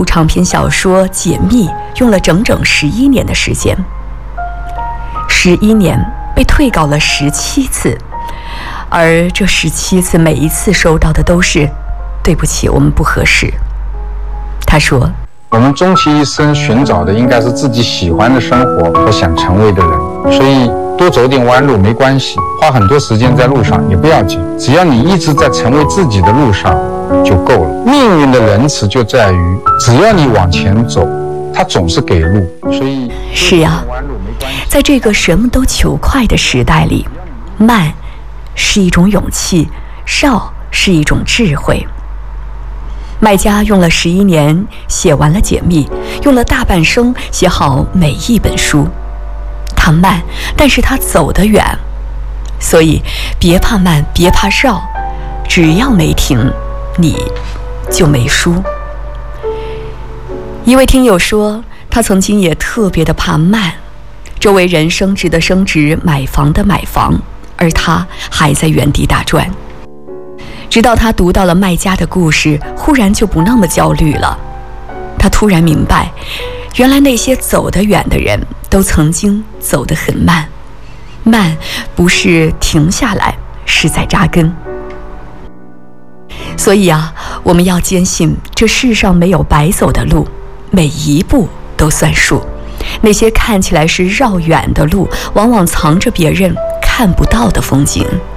部长篇小说解密用了整整11年的时间，11年被退稿了17次，而这17次每一次收到的都是对不起，我们不合适。他说， 我们终其一生寻找的应该是自己喜欢的生活和想成为的人，所以多走点弯路没关系，花很多时间在路上也不要紧，只要你一直在成为自己的路上就够了。命运的仁慈就在于，只要你往前走，它总是给路。所以是呀，在这个什么都求快的时代里，慢是一种勇气，绕是一种智慧。麦家用了11年写完了解密，用了大半生写好每一本书。他慢，但是他走得远，所以别怕慢，别怕绕，只要没停，你就没输。一位听友说，他曾经也特别的怕慢，周围人升职的升职，买房的买房，而他还在原地打转。直到他读到了麦家的故事，忽然就不那么焦虑了。他突然明白，原来那些走得远的人都曾经走得很慢，慢不是停下来，是在扎根。所以啊，我们要坚信这世上没有白走的路，每一步都算数。那些看起来是绕远的路，往往藏着别人看不到的风景。